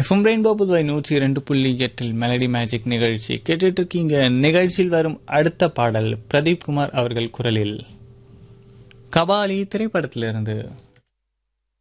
FM rainbow Puduvai 102.8 melody magic நிகழ்ச்சி கேட்டுட்டு இருக்கீங்க. நிகழ்ச்சியில் வரும் அடுத்த பாடல் பிரதீப் குமார் அவர்கள் குரலில் கபாலி திரைப்படத்திலிருந்து.